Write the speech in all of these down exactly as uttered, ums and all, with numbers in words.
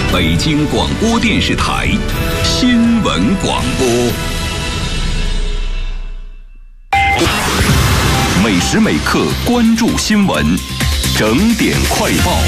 北京广播电视台新闻广播。每时每刻关注新闻，整点快报。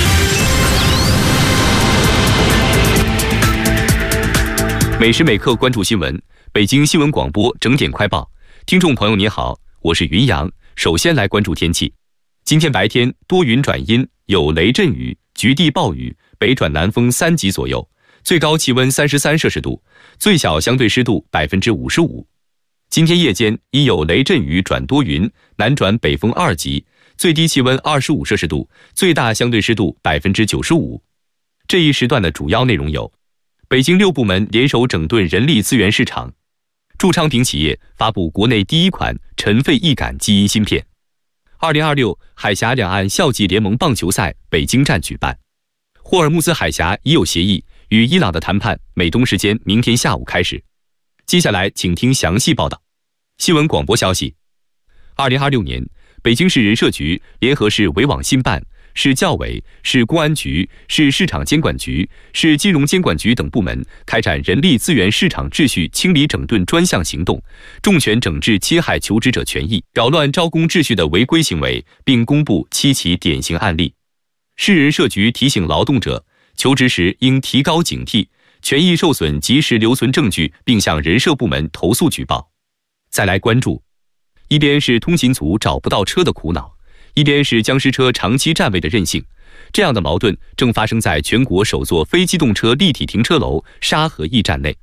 每时每刻关注新闻，北京新闻广播整点快报。听众朋友您好，我是云阳。首先来关注天气。今天白天多云转阴，有雷阵雨，局地暴雨，北转南风三级左右，最高气温三十三摄氏度，最小相对湿度百分之五十五。今天夜间已有雷阵雨转多云，南转北风二级，最低气温二十五摄氏度，最大相对湿度百分之九十五。这一时段的主要内容有：北京六部门联手整顿人力资源市场；驻昌平企业发布国内第一款尘肺易感基因芯片；二零二六海峡两岸校际联盟棒球赛北京站举办；霍尔木兹海峡已有协议，与伊朗的谈判美东时间明天下午开始。接下来请听详细报道。新闻广播消息：二零二六年，北京市人社局联合市维网信办、市教委、市公安局、市市场监管局、市金融监管局等部门开展人力资源市场秩序清理整顿专项行动，重拳整治侵害求职者权益、扰乱招工秩序的违规行为，并公布七起典型案例。市人社局提醒劳动者，求职时应提高警惕，权益受损及时留存证据，并向人社部门投诉举报。再来关注，一边是通勤族找不到车的苦恼，一边是僵尸车长期占位的任性，这样的矛盾正发生在全国首座非机动车立体停车楼沙河驿站内。